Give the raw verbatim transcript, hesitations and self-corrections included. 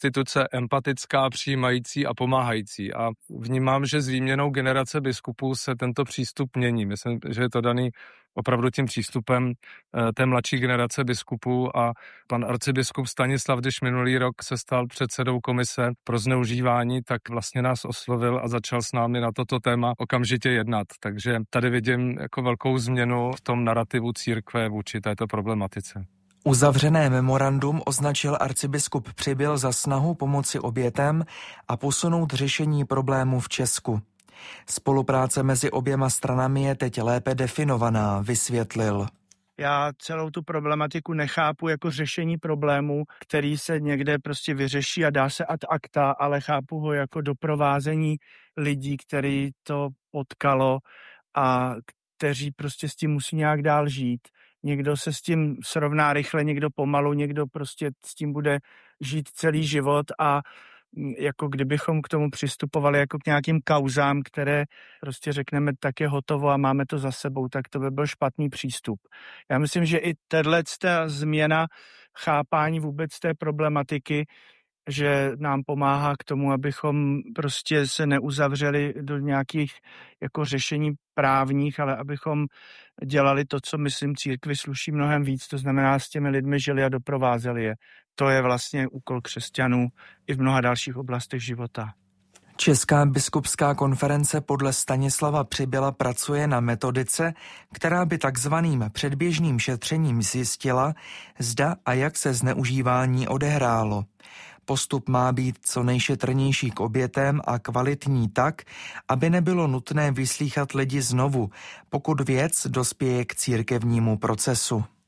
instituce empatická, přijímající a pomáhající. A vnímám, že s výměnou generace biskupů se tento přístup mění. Myslím, že je to daný opravdu tím přístupem té mladší generace biskupů a pan arcibiskup Stanislav, když minulý rok se stal předsedou komise pro zneužívání, tak vlastně nás oslovil a začal s námi na toto téma okamžitě jednat. Takže tady vidím jako velkou změnu v tom narrativu církve vůči této problematice. Uzavřené memorandum označil arcibiskup Přibyl za snahu pomoci obětem a posunout řešení problému v Česku. Spolupráce mezi oběma stranami je teď lépe definovaná, vysvětlil. Já celou tu problematiku nechápu jako řešení problému, který se někde prostě vyřeší a dá se ad acta, ale chápu ho jako doprovázení lidí, který to potkalo a kteří prostě s tím musí nějak dál žít. Někdo se s tím srovná rychle, někdo pomalu, někdo prostě s tím bude žít celý život a jako kdybychom k tomu přistupovali jako k nějakým kauzám, které prostě řekneme, tak je hotovo a máme to za sebou, tak to by byl špatný přístup. Já myslím, že i tato změna chápání vůbec té problematiky, že nám pomáhá k tomu, abychom prostě se neuzavřeli do nějakých jako řešení právních, ale abychom dělali to, co myslím církvi sluší mnohem víc, to znamená s těmi lidmi žili a doprovázeli je. To je vlastně úkol křesťanů i v mnoha dalších oblastech života. Česká biskupská konference podle Stanislava Přibyla pracuje na metodice, která by takzvaným předběžným šetřením zjistila, zda a jak se zneužívání odehrálo. Postup má být co nejšetrnější k obětem a kvalitní tak, aby nebylo nutné vyslýchat lidi znovu, pokud věc dospěje k církevnímu procesu.